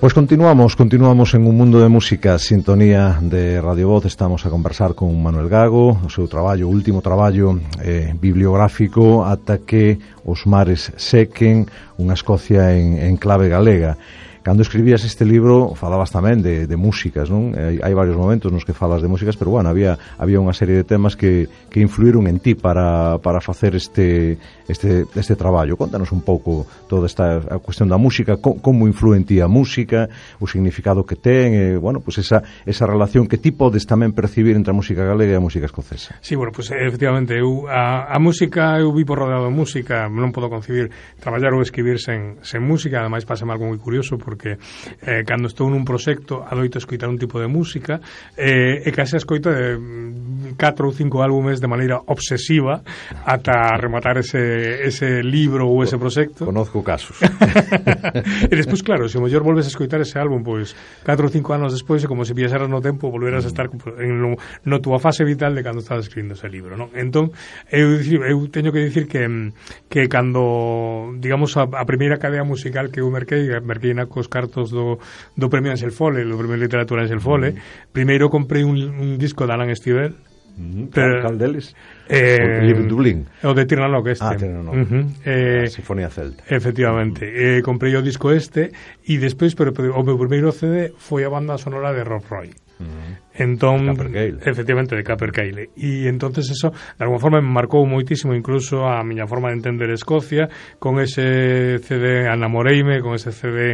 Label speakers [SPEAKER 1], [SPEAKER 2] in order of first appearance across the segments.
[SPEAKER 1] Pois continuamos en un mundo de música, sintonía de Radio Voz. Estamos a conversar con Manuel Gago, o seu traballo, o último traballo bibliográfico, Ata que os mares sequen, unha Escocia en clave galega. Cando escribías este libro falabas tamén de músicas, non? Hai varios momentos nos que falas de músicas, pero bueno, había unha serie de temas que influíron en ti para facer este traballo. Contanos un pouco toda esta a cuestión da música, como influe en ti a música, o significado que ten, bueno, pues esa relación que ti podes tamén percibir entre a música galega e a música escocesa.
[SPEAKER 2] Sí, bueno, pues efectivamente, a música eu vivo rodeado de música, non podo concebir traballar ou escribir sen música. Ademais, pásame algo moi curioso, porque cando estou nun proxecto adoito escoitar un tipo de música e case escoito 4 ou 5 álbumes de maneira obsesiva ata rematar ese libro ou ese proxecto.
[SPEAKER 1] Conozco casos.
[SPEAKER 2] E despois, claro, se o mellor volves a escoitar ese álbum, pois 4 ou 5 anos despois é como se viaxeras no tempo, volveras a estar no túa fase vital de cando estabas escribindo ese libro, non? Entón, eu teño que dicir que cando, digamos, a primeira cadea musical que eu merquei na cos cartos do premio Ansel Fole, o premio de literatura Ansel Fole. Primeiro comprei un disco de Alan Stivell.
[SPEAKER 1] Cal deles? Live in Dublín.
[SPEAKER 2] O de Tirnanock este.
[SPEAKER 1] Tirnanock. Sinfonía Celta.
[SPEAKER 2] Efectivamente. Comprei o disco este e despois, pero o meu primeiro CD foi a banda sonora de Rob Roy. Entón, efectivamente, de Capercaillie. E entonces eso, de alguma forma, me marcou moitísimo incluso a miña forma de entender Escocia, con ese CD Anamoreime, con ese CD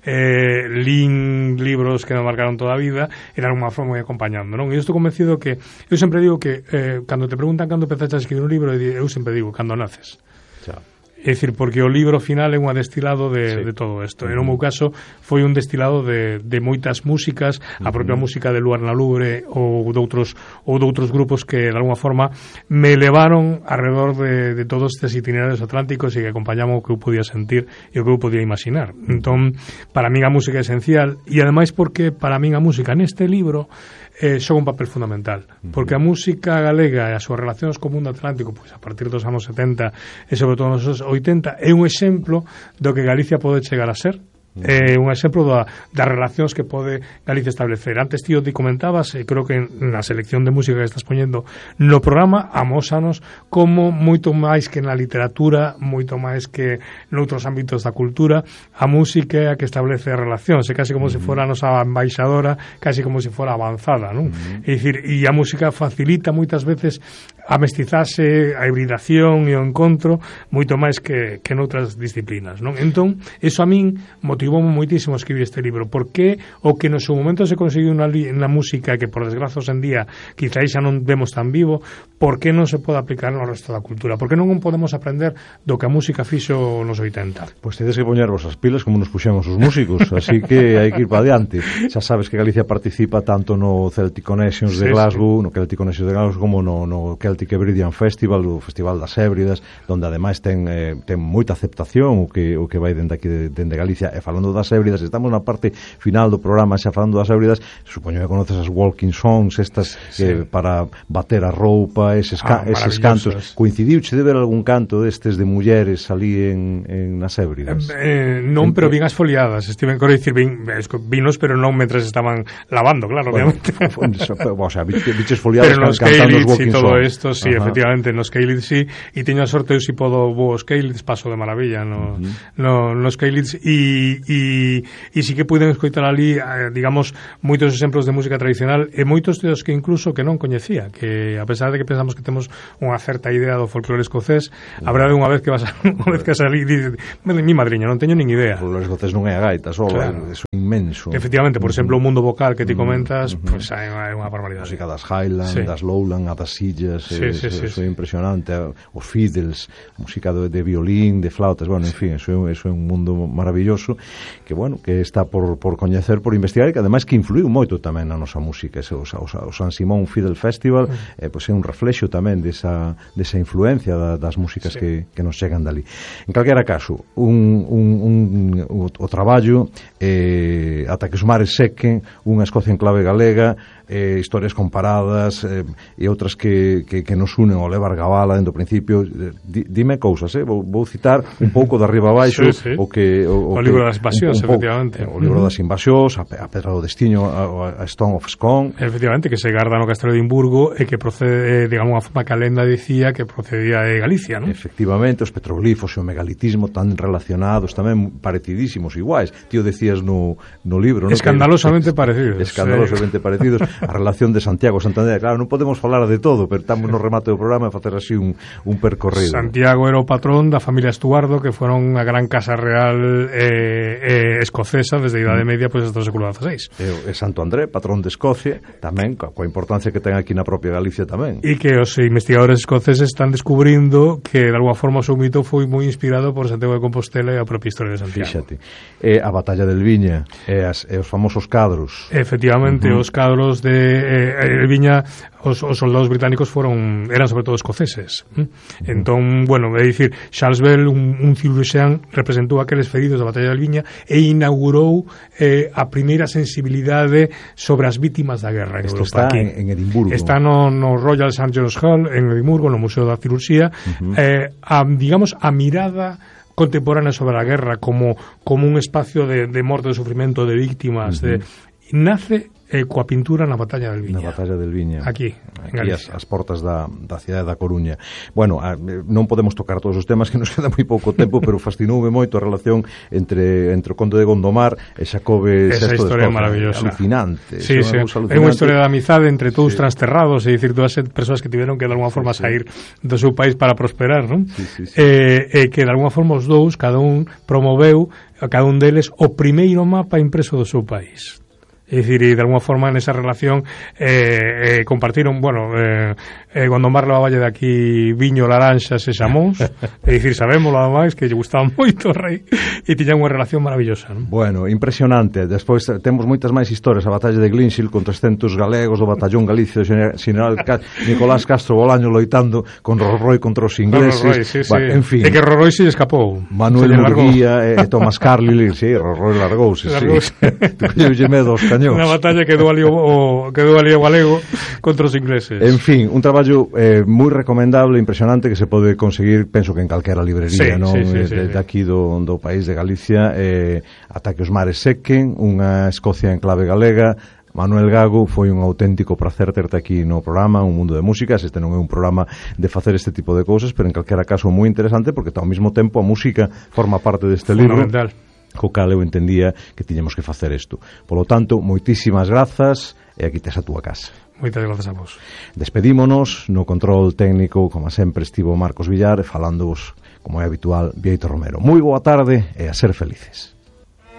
[SPEAKER 2] libros que me marcaron toda a vida, e de alguma forma moi acompañando, non? E eu estou convencido que, eu sempre digo que cando te preguntan cando empezaste a escribir un libro, eu sempre digo, cando naces. Chao. É dicir, porque o libro final é un destilado de todo isto. No meu caso foi un destilado de moitas músicas, a propia música de Luar na Lubre ou doutros grupos que de alguma forma me levaron alrededor de todos estes itinerarios atlánticos e que acompañamos o que eu podía sentir e o que eu podía imaginar. Entón, para min a música é esencial, e ademais porque para min a música neste libro xoga un papel fundamental, porque a música galega e as súas relacións co mundo atlántico, pois a partir dos anos 70 e sobre todo nos anos 80, é un exemplo do que Galicia pode chegar a ser. É un exemplo das relacións que pode Galicia establecer. Antes, tío, te comentabas, creo que na selección de música que estás poñendo no programa, amósanos como moito máis que na literatura, moito máis que noutros ámbitos da cultura, a música é a que establece relacións, é casi como se fora a nosa embaixadora, casi como se fora avanzada, non? É dicir, e a música facilita moitas veces a mestizase, a hibridación e o encontro moito máis que noutras disciplinas, non? Entón, eso a min motivoume moitísimo a escribir este libro, porque o que no seu momento se conseguiu na música, que por desgraza en día quizá xa non vemos tan vivo, por que non se pode aplicar no resto da cultura? Por que non podemos aprender do que a música fixo nos 80?
[SPEAKER 1] Pois tedes que poñervos as pilas como nos puxemos os músicos, así que hai que ir para adiante. Xa sabes que Galicia participa tanto no Celtic Connections de Glasgow, no Celtic Connections de Glasgow, como no Celtic Hebridean Festival, o Festival das Hébridas, donde ademais ten moita aceptación o que vai dende aquí, dende Galicia. E falando das Hébridas, estamos na parte final do programa, xa falando das Hébridas, supoño que conoces as walking songs, estas para bater a roupa, eses cantos. Coincidiuche de ver algún canto destes de mulleres ali en nas Hébridas?
[SPEAKER 2] Non, pero vin as foliadas, estiven con dicir vinos, pero non mentres estaban lavando, claro, obviamente.
[SPEAKER 1] O sea, biches foliadas cantando os walking songs.
[SPEAKER 2] Todo isto, sí, efectivamente, nos Keilids sí, e teño a sorte, eu si podo vos Keilids, paso de maravilla nos Keilids, e sí que puiden escoitar ali, digamos, moitos exemplos de música tradicional e moitos teos que incluso que non coñecía, que a pesar de que pensamos que temos unha certa idea do folclore escocés, a verdade unha vez que vas a salir dices, mi madriña, non teño nin idea.
[SPEAKER 1] O folclore escocés non é a gaita só, claro. É inmenso.
[SPEAKER 2] Efectivamente, por exemplo, o mundo vocal que ti comentas, pois é unha barbaridade.
[SPEAKER 1] Música das Highland, das Lowland, a das Illas, eso é impresionante, os fiddles, música de violín, de flautas, bueno, en fin, eso é un mundo maravilloso que, bueno, que está por coñecer, por investigar, e que ademais que influiu moito tamén na nosa música. O San Simón Fiddle Festival pois é un reflexo tamén desa influencia das músicas que nos chegan dali. En calquera caso, o traballo Ata que os mares sequen, unha Escocia en clave galega, historias comparadas e outras que nos unen ao Levar Gabala dentro do principio. Dime cousas, vou citar un pouco de arriba abaixo o
[SPEAKER 2] libro das invasións, efectivamente.
[SPEAKER 1] O libro das invasións, a Pedra do Destiño, a Stone of Scone.
[SPEAKER 2] Efectivamente, que se garda no Castelo de Edimburgo e que procede, de alguma forma, que a lenda dicía que procedía de Galicia, non?
[SPEAKER 1] Efectivamente, os petroglifos e o megalitismo tan relacionados, tamén parecidísimos, iguais. Tío, decías no libro, non?
[SPEAKER 2] Escandalosamente parecidos.
[SPEAKER 1] Escandalosamente parecidos. A relación de Santiago e Santander, claro, non podemos falar de todo, pero estamos no remate do programa a facer así un percorrido.
[SPEAKER 2] Santiago era o patrón da familia Estuardo, que foron a gran casa real escocesa desde a Idade Media pois hasta o século XVI.
[SPEAKER 1] E Santo André, patrón de Escocia, tamén coa importancia que ten aquí na propia Galicia tamén.
[SPEAKER 2] E que os investigadores escoceses están descubrindo que de alguma forma o seu mito foi moi inspirado por Santiago de Compostela e a propia historia de Santiago.
[SPEAKER 1] Fíxate. A batalla del Viña e os famosos cadros.
[SPEAKER 2] Efectivamente, os cadros de Viña, os soldados británicos eran sobre todo escoceses. Entón, bueno, é dicir, Charles Bell, un cirurxián, representou aqueles feridos da batalla del Viña e inaugurou a primeira sensibilidade sobre as vítimas da guerra.
[SPEAKER 1] Isto está en Edimburgo.
[SPEAKER 2] Está no Royal St. John's Hall en Edimburgo, no Museo da Cirurxía. Digamos, a mirada contemporánea sobre a guerra como un espacio de morte, de sufrimento, de víctimas, nace coa pintura na Batalla del Viña.
[SPEAKER 1] Na Batalla del Viña.
[SPEAKER 2] Aquí
[SPEAKER 1] as portas da cidade da Coruña. Bueno, non podemos tocar todos os temas, que nos queda moi pouco tempo, pero fascinoume moito a relación entre o conde de Gondomar e Xacobe VI de Escocia. Esa
[SPEAKER 2] historia maravillosa.
[SPEAKER 1] Alucinante.
[SPEAKER 2] Sí, sí. É unha historia de amizade entre todos transterrados, é dicir, todas as persoas que tiveron que de alguma forma sair do seu país para prosperar, non? E que de alguma forma os dous, cada un promoveu a cada un deles o primeiro mapa impreso do seu país. É dicir, e de alguma forma nesa relación compartiron, Gondomar levaballe de aquí viño, laranxas e xamóns, é dicir, sabemos nada máis que lle gustaba moito o rei e tiñan unha relación maravillosa, non?
[SPEAKER 1] Bueno, impresionante. Despois temos moitas máis historias. A batalla de Glynshil con 300 galegos do batallón Galicia do general Nicolás Castro Bolaño loitando con Rorroi contra os ingleses. En fin.
[SPEAKER 2] E que Rorroi se escapou.
[SPEAKER 1] Manuel Murguía e Tomás Carlyle, Rorroi largouse. Colleulle medo aos cañóns.
[SPEAKER 2] Unha batalla quedou ali o galego contra os ingleses.
[SPEAKER 1] En fin, un traballo moi recomendable, impresionante, que se pode conseguir, penso que en calquera librería, non? De aquí do país de Galicia, ata que os mares sequen, unha Escocia en clave galega. Manuel Gago, foi un auténtico prazer terte aquí no programa Un Mundo de Músicas. Este non é un programa de facer este tipo de cousas, pero en calquera caso moi interesante, porque ao mesmo tempo a música forma parte deste libro, co cal eu entendía que tiñamos que facer isto. Polo tanto, moitísimas grazas, e aquí tes a túa casa.
[SPEAKER 2] Moitas grazas a vos.
[SPEAKER 1] Despedímonos. No control técnico, como sempre, estivo Marcos Villar, falándovos, como é habitual, Bieito Romero. Moi boa tarde e a ser felices.